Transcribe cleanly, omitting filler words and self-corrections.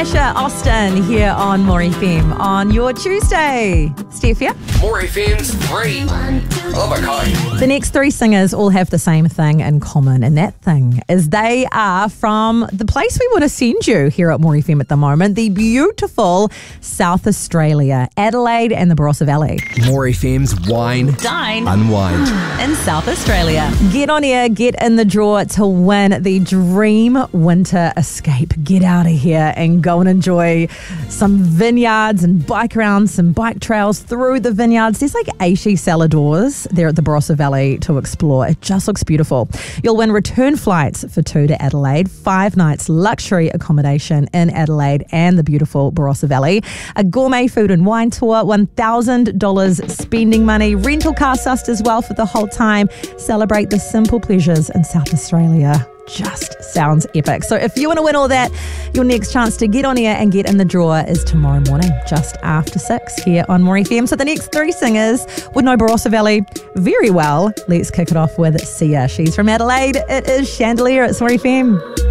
Natasha Austin here on More FM on your Tuesday. Steph here. More FM's 3 of a kind. The next three singers all have the same thing in common, and that thing is they are from the place we want to send you here at More FM at the moment, the beautiful South Australia, Adelaide and the Barossa Valley. More FM's Wine, Dine, Unwind. in South Australia. Get on here, get in the draw to win the Dream Winter Escape. Get out of here and go and enjoy some vineyards and bike around some bike trails through the vineyards. There's like 80 cellar doors there at the Barossa Valley to explore. It just looks beautiful. You'll win return flights for 2 to Adelaide, 5 nights luxury accommodation in Adelaide and the beautiful Barossa Valley, a gourmet food and wine tour, $1,000 spending money, rental car sussed as well for the whole time. Celebrate the simple pleasures in South Australia. Just sounds epic. So if you want to win all that, your next chance to get on air and get in the draw is tomorrow morning, just after 6 here on More FM. So the next three singers would know Barossa Valley very well. Let's kick it off with Sia. She's from Adelaide. It is Chandelier at More FM.